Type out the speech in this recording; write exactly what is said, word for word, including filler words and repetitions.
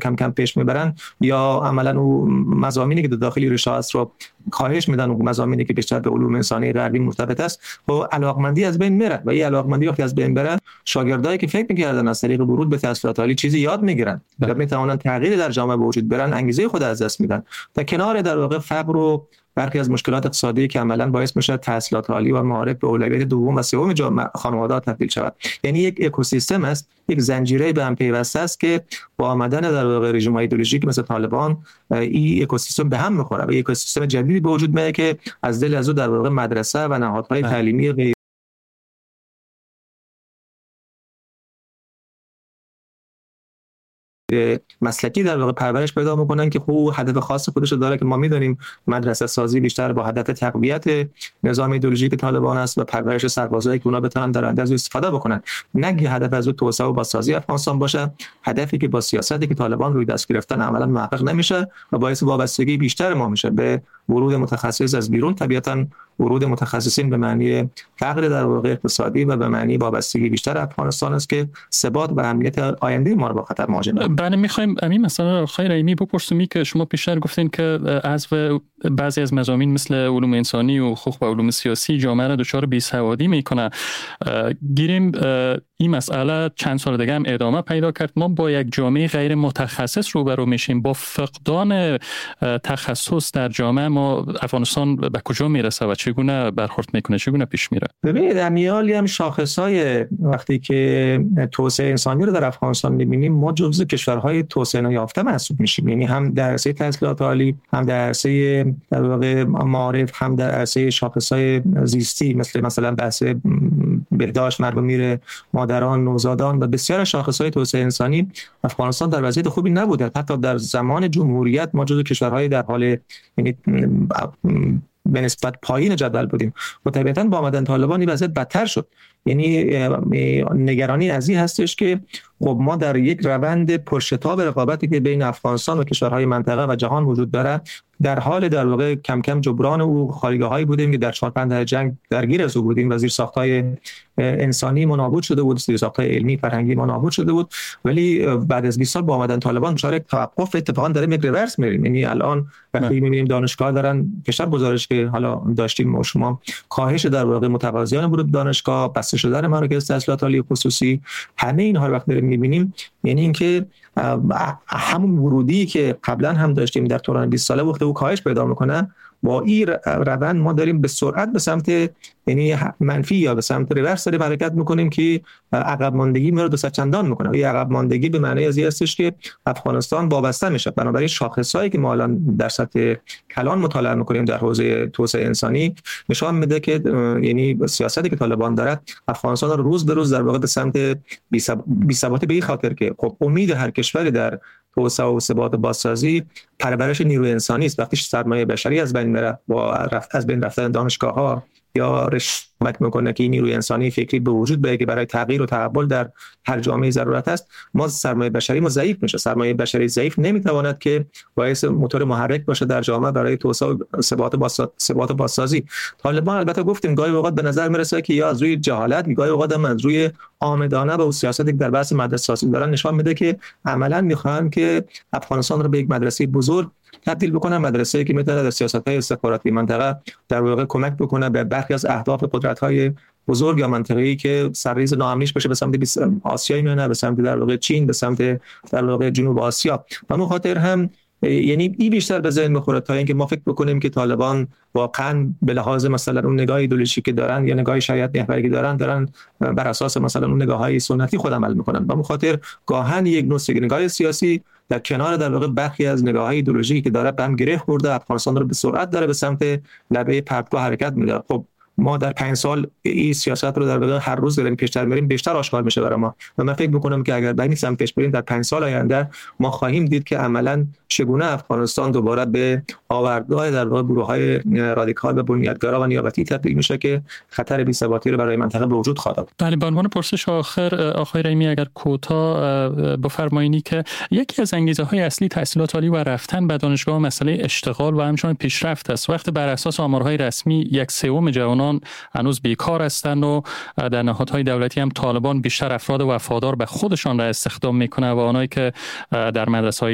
کم کم پیش میبرن یا عملا اون مضامینی که داخلی ریشه است رو کاهش میدن، اون مضامینی که بیشتر به علوم انسانی غربی مرتبط است و علاقمندی از بین میره و این علاقمندی وقتی از بین بره شاگردایی که فکر میکردن از طریق ورود به تحصیلات عالی چیزی یاد میگیرن و میتونن تغییر در جامعه به وجود بیارن، انگیزه خود از دست میدن. در کنار در واقع فقر و برخی از مشکلات اقتصادی که عملاً باعث میشه تحصیلات عالی و معارف به اولویت دوم و سوم جامعه خانواده‌ها تبدیل شود. یعنی یک اکوسیستم است، یک زنجیره به هم پیوسته است که با آمدن در واقع رژیم ایدئولوژیک مثل طالبان این اکوسیستم به هم میخوره و یک اکوسیستم جدیدی به وجود میاد که از دل از او در واقع مدرسه و نهادهای تعلیمی غیر مسلکی در واقع پرورش پیدا میکنن که خوب هدف خاص خودش داره که ما میدونیم مدرسه سازی بیشتر با هدف تقویت نظام ایدئولوژیک طالبان است و پرورش سربازایی که اونا بتونن در آینده از استفاده بکنن، نه که هدف از او توسعه و بازسازی افغانستان باشه، هدفی که با سیاستی که طالبان روی دست گرفتن عملا محقق نمیشه و باعث وابستگی بیشتر ما میشه به ورود متخصص از بیرون. طبیعتا ورود متخصصین به معنی فقر در واقع اقتصادی و به معنی وابستگی بیشتر افغانستان است که ثبات و امنیت آینده ما رو با خطر مواجه می‌کنه. بله، می‌خوایم همین مثلا آقای رحیمی بپرسیم که شما پیشتر گفتین که از بعضی از مضامین مثل علوم انسانی و حقوق و علوم سیاسی جامعه را دچار بی‌سوادی می‌کنه. گیریم این مسئله چند سال دیگه هم ادامه پیدا کرد. ما با یک جامعه غیر متخصص روبرو میشیم، با فقدان تخصص در جامعه ما افغانستان به کجا میرسه و چگونه برخورد میکنه، چگونه پیش میره؟ ببینید امیالی هم شاخصهای وقتی که توسعه انسانی رو در افغانستان میبینیم ما جزو کشورهای توسعه نیافته محسوب میشیم، یعنی هم در عرصه تحصیلات عالی، هم در عرصه در واقع معارف، هم در عرصه شاخصهای زیستی مثل مثلا بحث بهداشت مرگومیر مادران، نوزادان و بسیار شاخصهای توسعه انسانی افغانستان در وضعیت خوبی نبوده. حتی در زمان جمهوریت ما جزو کشورهای در حال یعنی به نسبت پایین جدول بودیم و طبیعتاً با آمدن طالبان این وضعیت بدتر شد. یعنی نگرانی از این هستش که خب ما در یک روند پرشتاب رقابتی که بین افغانستان و کشورهای منطقه و جهان وجود داره در حال در واقع کم کم جبران او خالیگاهایی بودیم که در چهار پنج دهه جنگ درگیر از او بودیم و زیرساخت‌های انسانی ما نابود شده بود، زیرساخت‌های علمی فرهنگی ما نابود شده بود، ولی بعد از بیست سال با آمدن طالبان دچار یک توقف اتفاقا داره یک ریورس می‌بینیم. یعنی الان وقتی می‌بینیم دانشگاه دارن بیشتر گزارش که حالا داشتیم شما کاهش در واقع متقاضیان ورود دانشگاه، بسته شدن مراکز تحصیلات عالی خصوصی، همه اینها رو وقتی می‌بینیم یعنی اینکه همون ورودی که قبلا هم داشتیم در دوران بیست ساله وقتی او کاهش پیدا میکنه، با این روند ما داریم به سرعت به سمت یعنی منفی یا به سمت ریورس داریم حرکت میکنیم که عقب ماندگی ما رو دو صد چندان میکنه. این عقب ماندگی به معنی از این هستش که افغانستان وابسته میشه. بنابراین شاخصایی که ما الان در سطح کلان مطالعه میکنیم در حوزه توسعه انسانی نشان میده که یعنی سیاستی که طالبان داره افغانستان رو روز به روز در واقع به سمت بی‌ثباتی به این خاطر که خب امید هر کشوری در توسعه و ثبات و بازسازی پرورش نیروی انسانی است. وقتی سرمایه بشری از بین میره با رفت از بین رفتن دانشگاه‌ها یا رشد میکنه که این نیروی انسانی فکری به وجود بیاد که برای تغییر و تحول در هر جامعه ضرورت است، ما سرمایه بشری ما ضعیف میشه. سرمایه بشری ضعیف نمیتواند که باعث موتور محرک باشه در جامعه برای توسعه و ثبات و ثبات و بازسازی. طالبان البته گفتیم گاهی اوقات به نظر میرسه که یا از روی جهالت، گاهی اوقات هم از روی آمدانه به سیاستی که در بحث مدرسه سازی دارن نشان میده که عملاً میخوان که افغانستان رو به یک مدرسه بزرگ تبدیل بکنن، مدرسه‌ای که میتونه در سیاست‌های استخباراتی منطقه در واقع کمک بکنه به برخی از اهداف قدرت‌های بزرگ یا منطقه‌ای که سرریز ناامنیش بشه به سمت آسیا میونه، به سمت در واقع چین، به سمت در واقع جنوب آسیا. و به خاطر هم یعنی این بیشتر به ذهن میخوره تا اینکه ما فکر بکنیم که طالبان واقعا به لحاظ مثلا اون نگاه ایدئولوژیکی که دارن یا نگاه شریعت محوری دارن دارن بر اساس مثلا اون نگاه‌های سنتی خود عمل میکنن. به خاطر گاهن یک نوع نگاه سیاسی در کنار در واقع برخی از نگاه‌های ایدئولوژیکی که داره به هم گره خورده افغانستان رو به سرعت داره به سمت لبه پرتگاه حرکت میده. خب ما در پنج سال این سیاست رو در واقع هر روز داریم پیشتر میریم، بیشتر آشکار میشه برای ما و من فکر میکنم که اگر به این سمت پیش بریم در پنج سال آینده ما خواهیم دید که عملاً چگونه افغانستان دوباره به آوردگاه در واقع گروه‌های رادیکال و بنیادگرا و نیابتی تبدیل میشه که خطر بی‌ثباتی رو برای منطقه به وجود خواهد آورد. بله، به عنوان پرسش آخر آقای رحیمی اگر کوتاه بفرمایید که یکی از انگیزه‌های اصلی تحصیلات عالی و رفتن به دانشگاه مسئله اشتغال و همچنین پیشرفت است. وقتی بر اساس آمارهای رسمی یک سوم جوانان هنوز بیکار هستند و در نهادهای دولتی هم طالبان بیشتر افراد وفادار به خودشان را استخدام میکنه و آنهایی که در مدرسه‌های